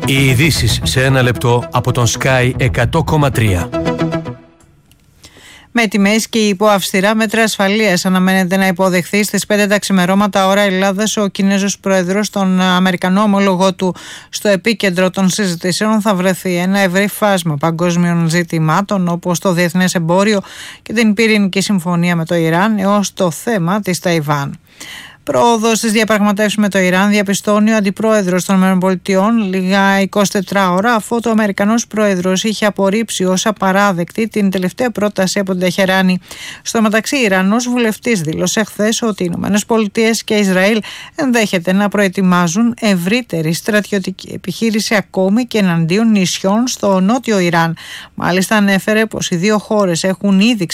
Οι ειδήσεις σε ένα λεπτό από τον Sky 100,3. Με τιμές και υπό αυστηρά μέτρα ασφαλείας αναμένεται να υποδεχθεί στις 5 τα ξημερώματα ώρα Ελλάδας ο Κινέζος Πρόεδρος, τον Αμερικανό ομόλογό του. Στο επίκεντρο των συζητήσεων θα βρεθεί ένα ευρύ φάσμα παγκόσμιων ζητημάτων, όπως το διεθνές εμπόριο και την πυρηνική συμφωνία με το Ιράν, έως το θέμα της Ταϊβάν. Πρόοδο στις διαπραγματεύσεις με το Ιράν διαπιστώνει ο αντιπρόεδρος των ΗΠΑ λίγα 24 ώρα αφού ο Αμερικανός πρόεδρος είχε απορρίψει ως απαράδεκτη την τελευταία πρόταση από την Τεχεράνη. Στο μεταξύ, ο Ιρανός βουλευτής δήλωσε χθες ότι οι ΗΠΑ και Ισραήλ ενδέχεται να προετοιμάζουν ευρύτερη στρατιωτική επιχείρηση ακόμη και εναντίον νησιών στο νότιο Ιράν. Μάλιστα, ανέφερε πως οι δύο χώρες έχουν ήδη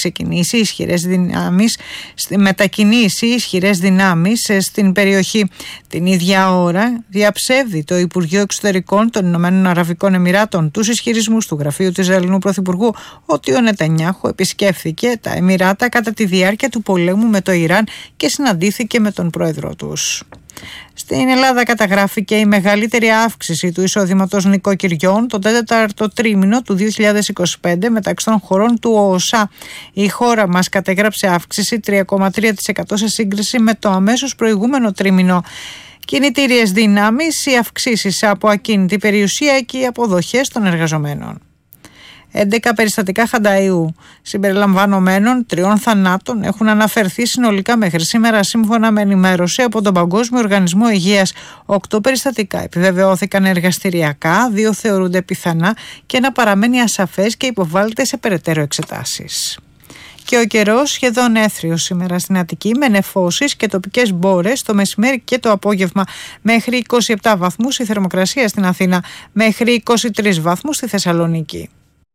μετακινήσει ισχυρές δυνάμεις στην περιοχή. Την ίδια ώρα διαψεύδει το Υπουργείο Εξωτερικών των Ηνωμένων Αραβικών Εμιράτων τους ισχυρισμούς του γραφείου του Ισραηλινού Πρωθυπουργού ότι ο Νετανιάχου επισκέφθηκε τα Εμιράτα κατά τη διάρκεια του πολέμου με το Ιράν και συναντήθηκε με τον πρόεδρό τους. Στην Ελλάδα καταγράφηκε η μεγαλύτερη αύξηση του εισόδηματος νοικοκυριών το 4ο τρίμηνο του 2025 μεταξύ των χωρών του ΟΟΣΑ. Η χώρα μας κατέγραψε αύξηση 3,3% σε σύγκριση με το αμέσως προηγούμενο τρίμηνο. Κινητήριες δυνάμεις, οι αυξήσεις από ακίνητη περιουσία και οι αποδοχές των εργαζομένων. 11 περιστατικά χανταΐου συμπεριλαμβανομένων 3 θανάτων έχουν αναφερθεί συνολικά μέχρι σήμερα, σύμφωνα με ενημέρωση από τον Παγκόσμιο Οργανισμό Υγείας. 8 περιστατικά επιβεβαιώθηκαν εργαστηριακά, 2 θεωρούνται πιθανά και ένα παραμένει ασαφές και υποβάλλεται σε περαιτέρω εξετάσεις. Και ο καιρός σχεδόν έθριος σήμερα στην Αττική, με νεφώσεις και τοπικές μπόρες το μεσημέρι και το απόγευμα. Μέχρι 27 βαθμούς η θερμοκρασία στην Αθήνα, μέχρι 23 βαθμούς στη Θεσσαλονίκη.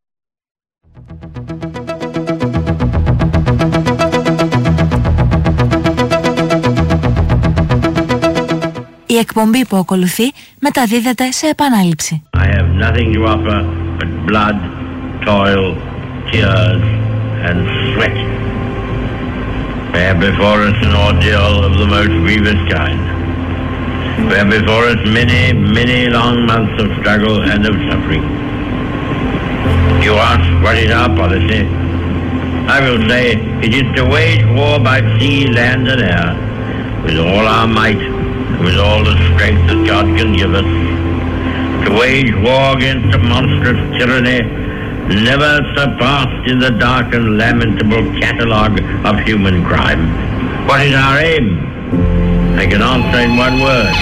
Η εκπομπή που ακολουθεί μεταδίδεται σε επανάληψη. I have nothing to offer but blood, toil, tears and sweat. We have before us an ordeal of the most grievous kind. We have before us many, many long months of struggle and of suffering. You ask what is our policy? I will say it is to wage war by sea, land and air with all our might, with all the strength that God can give us, to wage war against a monstrous tyranny never surpassed in the dark and lamentable catalogue of human crime. What is our aim? I can answer in one word.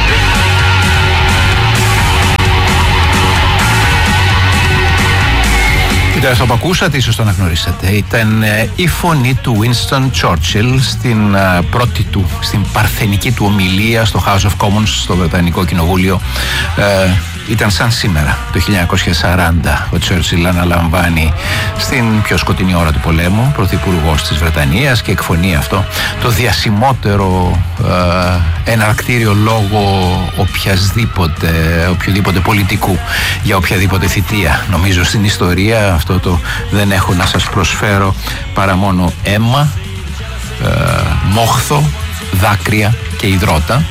Αυτό που ακούσατε, ίσως το αναγνωρίσατε, ήταν η φωνή του Winston Churchill στην παρθενική του ομιλία στο House of Commons, στο Βρετανικό Κοινοβούλιο. Ήταν σαν σήμερα, το 1940, ο Churchill αναλαμβάνει στην πιο σκοτεινή ώρα του πολέμου πρωθυπουργός της Βρετανίας και εκφωνεί αυτό το διασημότερο εναρκτήριο λόγο οποιοδήποτε πολιτικού για οποιαδήποτε θητεία. Νομίζω στην ιστορία αυτό το δεν έχω να σας προσφέρω παρά μόνο αίμα, μόχθο, δάκρυα και υδρότα.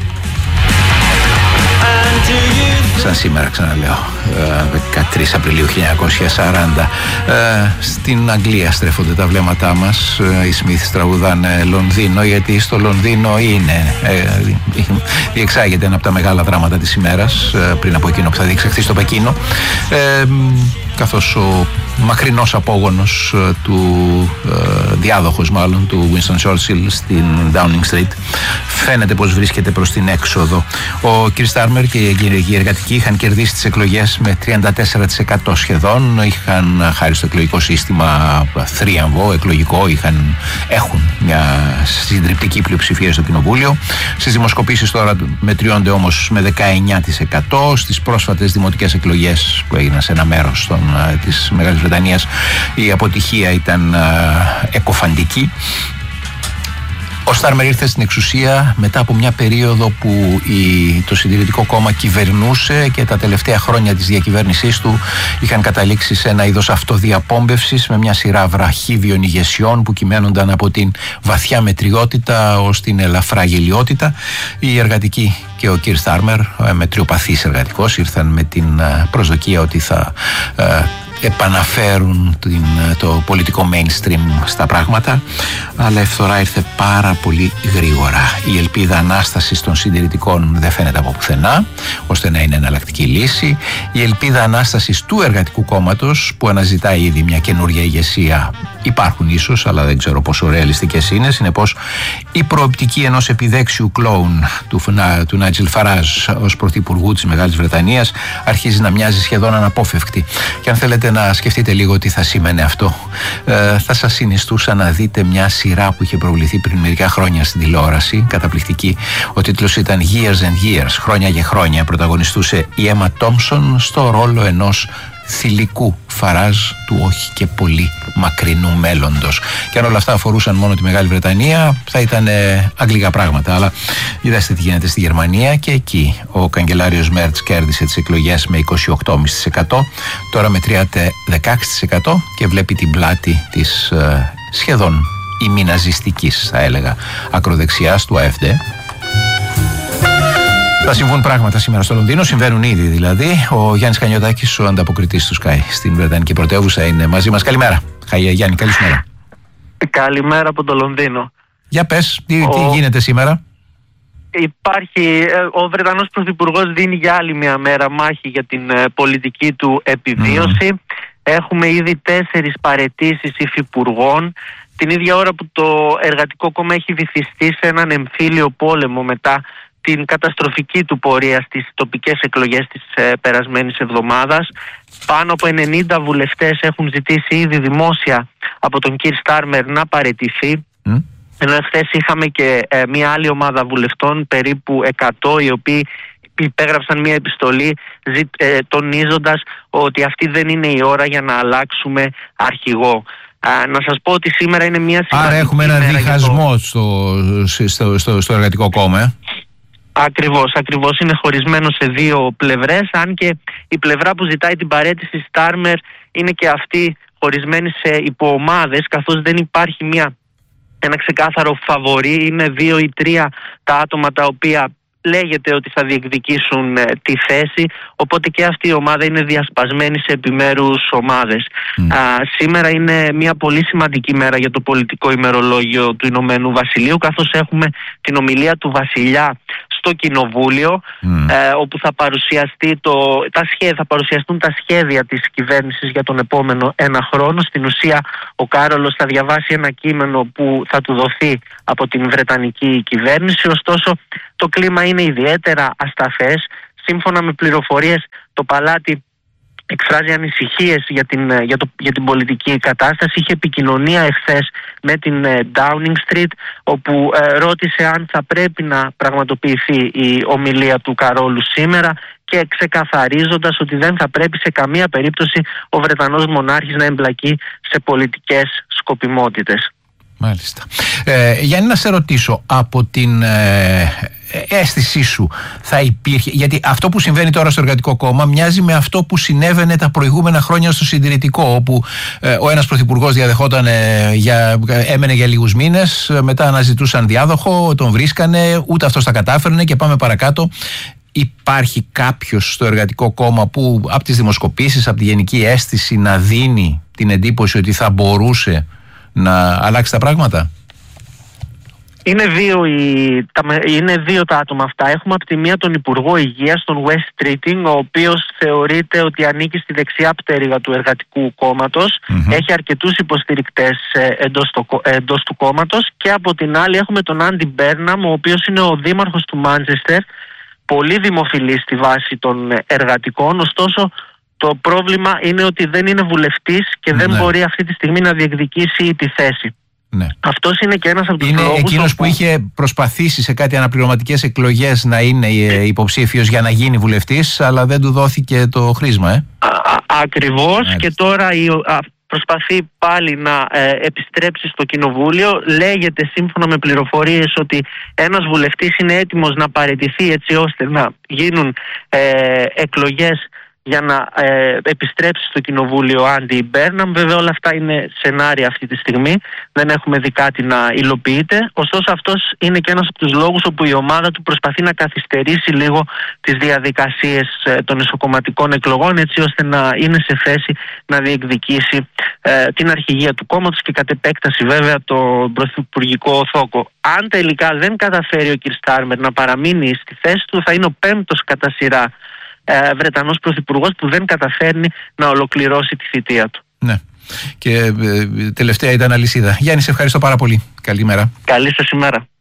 Σαν σήμερα, ξαναλέω, 13 Απριλίου 1940. Στην Αγγλία στρέφονται τα βλέμματά μας. Οι Smiths τραγουδάνε Λονδίνο, γιατί στο Λονδίνο διεξάγεται ένα από τα μεγάλα δράματα της ημέρας, πριν από εκείνο που θα διεξαχθεί στο Πεκίνο, καθώς ο μακρινός απόγονος διάδοχος μάλλον του Winston Churchill στην Downing Street φαίνεται πως βρίσκεται προς την έξοδο. Ο κ. Στάρμερ και οι εργατικοί είχαν κερδίσει τις εκλογές με 34% σχεδόν. Είχαν, χάρη στο εκλογικό σύστημα θρίαμβο εκλογικό, έχουν μια συντριπτική πλειοψηφία στο Κοινοβούλιο. Στις δημοσκοπήσεις τώρα μετριώνται όμως με 19%. Στις πρόσφατες δημοτικές εκλογές που έγιναν σε ένα μέρος της Μεγάλης Βρετανίας, η αποτυχία ήταν εκοφαντική. Ο Στάρμερ ήρθε στην εξουσία μετά από μια περίοδο που το Συντηρητικό Κόμμα κυβερνούσε και τα τελευταία χρόνια της διακυβέρνησής του είχαν καταλήξει σε ένα είδος αυτοδιαπόμπευσης με μια σειρά βραχίδιων ηγεσιών που κυμαίνονταν από την βαθιά μετριότητα ως την ελαφρά γελιότητα. Οι εργατικοί και ο Κιρ Στάρμερ, μετριοπαθής εργατικός, ήρθαν με την προσδοκία ότι θα επαναφέρουν το πολιτικό mainstream στα πράγματα, αλλά η φθορά ήρθε πάρα πολύ γρήγορα. Η ελπίδα ανάστασης των συντηρητικών δεν φαίνεται από πουθενά ώστε να είναι εναλλακτική λύση. Η ελπίδα ανάστασης του Εργατικού Κόμματος, που αναζητάει ήδη μια καινούργια ηγεσία, υπάρχουν ίσως, αλλά δεν ξέρω πόσο ρεαλιστικές είναι. Συνεπώς η προοπτική ενός επιδέξιου κλόουν του Νάιτζελ Φαράζ ως πρωθυπουργού της Μεγάλης Βρετανίας αρχίζει να μοιάζει σχεδόν αναπόφευκτη. Και αν θέλετε να σκεφτείτε λίγο τι θα σήμαινε αυτό, θα σας συνιστούσα να δείτε μια σειρά που είχε προβληθεί πριν μερικά χρόνια στην τηλεόραση, καταπληκτική. Ο τίτλος ήταν Years and Years, χρόνια και χρόνια. Πρωταγωνιστούσε η Έμα Τόμψον στο ρόλο ενός θηλυκού Φαράζ του όχι και πολύ μακρινού μέλλοντος. Και αν όλα αυτά αφορούσαν μόνο τη Μεγάλη Βρετανία, θα ήταν αγγλικά πράγματα. Αλλά είδαστε τι γίνεται στη Γερμανία, και εκεί ο καγκελάριος Μέρτς κέρδισε τις εκλογές με 28,5%. Τώρα μετριάται 16% και βλέπει την πλάτη της σχεδόν ημιναζιστικής, θα έλεγα, ακροδεξιάς του AfD. Θα συμβούν πράγματα σήμερα στο Λονδίνο, συμβαίνουν ήδη δηλαδή. Ο Γιάννης Κανιωτάκης, ο ανταποκριτής του Sky στην Βρετανική πρωτεύουσα, είναι μαζί μας. Καλημέρα. Γιάννη, καλησπέρα. Καλημέρα από το Λονδίνο. Για πες, τι γίνεται σήμερα? Ο Βρετανός Πρωθυπουργός δίνει για άλλη μια μέρα μάχη για την πολιτική του επιβίωση. Έχουμε ήδη 4 παραιτήσεις υφυπουργών. Την ίδια ώρα που το Εργατικό Κόμμα έχει βυθιστεί σε έναν εμφύλιο πόλεμο μετά την καταστροφική του πορεία στις τοπικές εκλογές της περασμένης εβδομάδας. Πάνω από 90 βουλευτές έχουν ζητήσει ήδη δημόσια από τον Κιρ Στάρμερ να παραιτηθεί. Ενώ εχθές είχαμε και μια άλλη ομάδα βουλευτών, περίπου 100, οι οποίοι υπέγραψαν μια επιστολή τονίζοντας ότι αυτή δεν είναι η ώρα για να αλλάξουμε αρχηγό. Να σας πω ότι σήμερα είναι μια σημαντική. Άρα έχουμε ένα διχασμό στο Εργατικό Κόμμα. Ακριβώς είναι χωρισμένο σε 2 πλευρές, αν και η πλευρά που ζητάει την παραίτηση Στάρμερ είναι και αυτή χωρισμένη σε υποομάδες, καθώς δεν υπάρχει ένα ξεκάθαρο φαβορί. Είναι 2 ή 3 τα άτομα τα οποία λέγεται ότι θα διεκδικήσουν τη θέση, οπότε και αυτή η ομάδα είναι διασπασμένη σε επιμέρους ομάδες. Σήμερα είναι μια πολύ σημαντική μέρα για το πολιτικό ημερολόγιο του Ηνωμένου Βασιλείου, καθώς έχουμε την ομιλία του Βασιλιά στο Κοινοβούλιο, όπου θα παρουσιαστούν τα σχέδια της κυβέρνησης για τον επόμενο 1 χρόνο. Στην ουσία ο Κάρολος θα διαβάσει ένα κείμενο που θα του δοθεί από την Βρετανική κυβέρνηση. Ωστόσο το κλίμα είναι ιδιαίτερα ασταθές. Σύμφωνα με πληροφορίες, το παλάτι εκφράζει ανησυχίες για την πολιτική κατάσταση. Είχε επικοινωνία εχθές με την Downing Street, όπου ρώτησε αν θα πρέπει να πραγματοποιηθεί η ομιλία του Καρόλου σήμερα, και ξεκαθαρίζοντας ότι δεν θα πρέπει σε καμία περίπτωση ο Βρετανός μονάρχης να εμπλακεί σε πολιτικές σκοπιμότητες. Μάλιστα. Γιάννη, να σε ρωτήσω, από την αίσθησή σου θα υπήρχε, γιατί αυτό που συμβαίνει τώρα στο Εργατικό Κόμμα μοιάζει με αυτό που συνέβαινε τα προηγούμενα χρόνια στο Συντηρητικό, όπου ο ένας πρωθυπουργός διαδεχόταν έμενε για λίγους μήνες, μετά αναζητούσαν διάδοχο, τον βρίσκανε, ούτε αυτός τα κατάφερνε και πάμε παρακάτω. Υπάρχει κάποιος στο Εργατικό Κόμμα που από τις δημοσκοπήσεις, από τη γενική αίσθηση, να δίνει την εντύπωση ότι θα μπορούσε να αλλάξει τα πράγματα? Είναι δύο τα άτομα αυτά. Έχουμε από τη μία τον Υπουργό Υγείας, τον West Streeting, ο οποίος θεωρείται ότι ανήκει στη δεξιά πτέρυγα του Εργατικού Κόμματος. Έχει αρκετούς υποστηρικτές εντός του κόμματος. Και από την άλλη έχουμε τον Άντι Μπέρναμ, ο οποίος είναι ο δήμαρχος του Μάντσεστερ, πολύ δημοφιλής στη βάση των εργατικών. Ωστόσο το πρόβλημα είναι ότι δεν είναι βουλευτής και δεν μπορεί αυτή τη στιγμή να διεκδικήσει τη θέση. Ναι. Αυτός είναι και ένας από τους λόγους. Είναι εκείνος που είχε προσπαθήσει σε κάτι αναπληρωματικές εκλογές να είναι υποψήφιος για να γίνει βουλευτής, αλλά δεν του δόθηκε το χρήσμα. Ακριβώς. Και τώρα προσπαθεί πάλι να επιστρέψει στο κοινοβούλιο. Λέγεται σύμφωνα με πληροφορίες ότι ένας βουλευτής είναι έτοιμος να παραιτηθεί έτσι ώστε να γίνουν εκλογές για να επιστρέψει στο κοινοβούλιο Άντι Μπέρναμ. Βέβαια όλα αυτά είναι σενάρια αυτή τη στιγμή, δεν έχουμε δει κάτι να υλοποιείται. Ωστόσο αυτός είναι και ένας από τους λόγους όπου η ομάδα του προσπαθεί να καθυστερήσει λίγο τις διαδικασίες των εσωκομματικών εκλογών, έτσι ώστε να είναι σε θέση να διεκδικήσει την αρχηγία του κόμματος και κατ' επέκταση βέβαια τον πρωθυπουργικό θόκο. Αν τελικά δεν καταφέρει ο κ. Στάρμερ να παραμείνει στη θέση του, θα είναι ο 5ος κατά σειρά Βρετανός πρωθυπουργός που δεν καταφέρνει να ολοκληρώσει τη θητεία του. Ναι. Και τελευταία ήταν αλυσίδα. Γιάννη, σε ευχαριστώ πάρα πολύ. Καλημέρα. Καλή σας ημέρα.